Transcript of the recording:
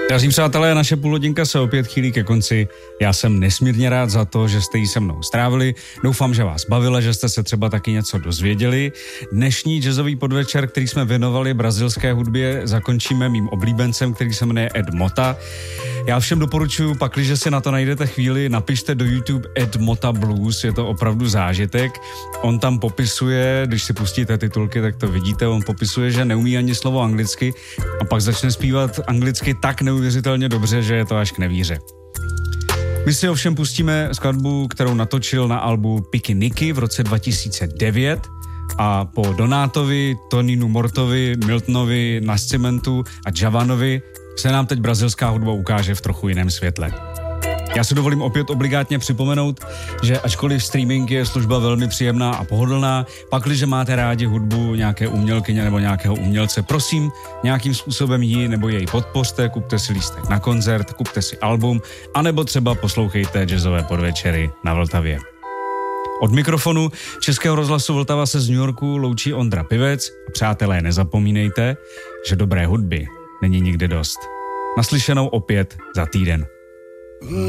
Drazí přátelé, naše půlhodinka se opět chýlí ke konci. Já jsem nesmírně rád za to, že jste ji se mnou strávili. Doufám, že vás bavila, že jste se třeba taky něco dozvěděli. Dnešní jazzový podvečer, který jsme věnovali brazilské hudbě, zakončíme mým oblíbencem, který se jmenuje Ed Mota. Já všem doporučuji, pakliže si na to najdete chvíli, napište do YouTube Ed Mota Blues, je to opravdu zážitek. On tam popisuje, když si pustíte titulky, tak to vidíte, on popisuje, že neumí ani slovo anglicky a pak začne zpívat anglicky tak neuvěřitelně dobře, že je to až k nevíře. My si ovšem pustíme skladbu, kterou natočil na albu Picky Nicky v roce 2009 a po Donátovi, Toninu Mortovi, Miltonovi, Nascimentu a Javanovi se nám teď brazilská hudba ukáže v trochu jiném světle. Já si dovolím opět obligátně připomenout, že ačkoliv streaming je služba velmi příjemná a pohodlná, pakliže máte rádi hudbu nějaké umělkyně nebo nějakého umělce, prosím, nějakým způsobem ji nebo jej podpořte, kupte si lístek na koncert, kupte si album, anebo třeba poslouchejte jazzové podvečery na Vltavě. Od mikrofonu Českého rozhlasu Vltava se z New Yorku loučí Ondra Pivec a přátelé, nezapomínejte, že dobré hudby není nikdy dost. Naslyšenou opět za týden.